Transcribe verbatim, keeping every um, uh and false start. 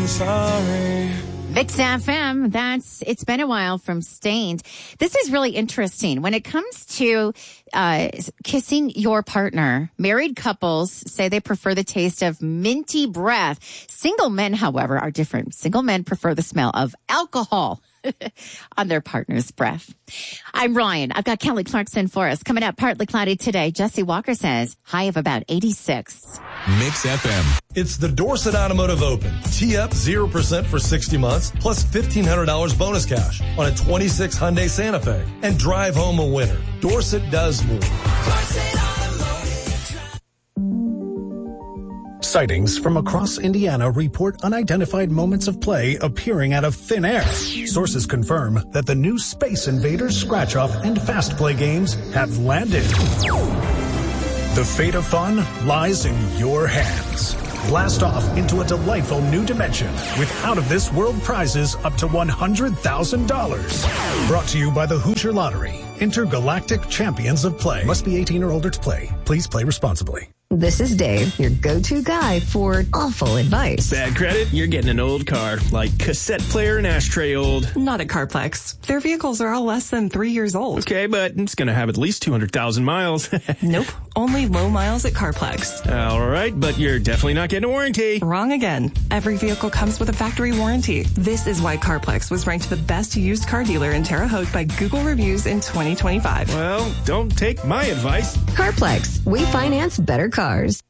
sorry. Mix F M, that's, it's been a while from Stained. This is really interesting. When it comes to uh kissing your partner, married couples say they prefer the taste of minty breath. Single men, however, are different. Single men prefer the smell of alcohol on their partner's breath. I'm Ryan. I've got Kelly Clarkson for us. Coming up, partly cloudy today. Jesse Walker says high of about eighty-six. Mix F M. It's the Dorset Automotive Open. Tee up zero percent for sixty months plus fifteen hundred dollars bonus cash on a twenty-six Hyundai Santa Fe and drive home a winner. Dorset does more. Dorset Automotive. Sightings from across Indiana report unidentified moments of play appearing out of thin air. Sources confirm that the new Space Invaders scratch-off and fast play games have landed. The fate of fun lies in your hands. Blast off into a delightful new dimension with out-of-this-world prizes up to one hundred thousand dollars. Brought to you by the Hoosier Lottery. Intergalactic Champions of Play. Must be eighteen or older to play. Please play responsibly. This is Dave, your go-to guy for awful advice. Bad credit? You're getting an old car, like cassette player and ashtray old. Not at CarPlex. Their vehicles are all less than three years old. Okay, but it's going to have at least two hundred thousand miles. Nope. Only low miles at CarPlex. All right, but you're definitely not getting a warranty. Wrong again. Every vehicle comes with a factory warranty. This is why CarPlex was ranked the best used car dealer in Terre Haute by Google Reviews in twenty twenty-five. Well, don't take my advice. CarPlex. We finance better cars.